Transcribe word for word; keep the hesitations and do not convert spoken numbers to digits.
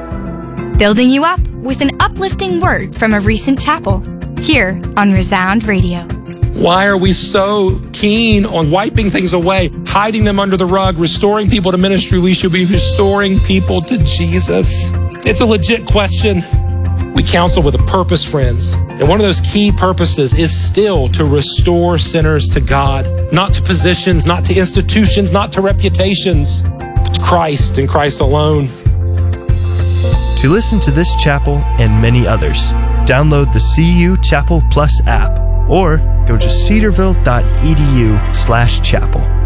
Building you up with an uplifting word from a recent chapel, here on Resound Radio. Why are we so keen on wiping things away, hiding them under the rug, restoring people to ministry? We should be restoring people to Jesus. It's a legit question. We counsel with a purpose, friends. And one of those key purposes is still to restore sinners to God, not to positions, not to institutions, not to reputations, but to Christ and Christ alone. To listen to this chapel and many others, download the C U Chapel Plus app or go to cedarville dot e d u slash chapel.